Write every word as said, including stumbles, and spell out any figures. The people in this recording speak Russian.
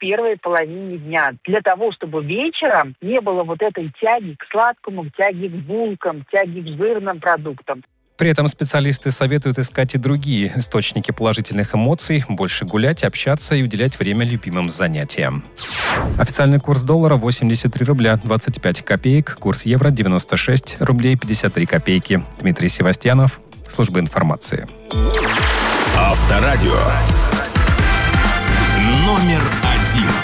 первой половине дня, для того, чтобы вечером не было вот этой тяги к сладкому, к тяге к булкам, к тяге к жирным продуктам. При этом специалисты советуют искать и другие источники положительных эмоций, больше гулять, общаться и уделять время любимым занятиям. Официальный курс доллара восемьдесят три рубля двадцать пять копеек, курс евро девяносто шесть рублей пятьдесят три копейки. Дмитрий Севастьянов, служба информации. Авторадио. Номер один.